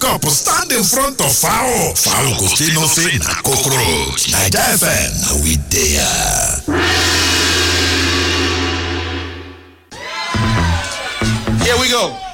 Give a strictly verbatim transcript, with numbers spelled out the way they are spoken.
cup stand in front of fowl. Fowl go still no say na cockroach. Naija F M, na we there. Here we go.